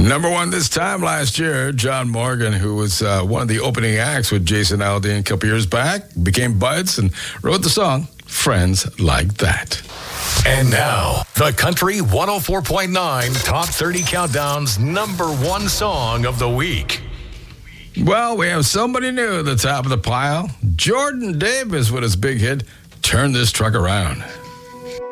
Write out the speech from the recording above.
Number one this time last year, John Morgan, who was one of the opening acts with Jason Aldean a couple years back, became buds and wrote the song, Friends Like That. And now, the Country 104.9 Top 30 Countdown's number one song of the week. Well, we have somebody new at the top of the pile. Jordan Davis with his big hit, Turn This Truck Around.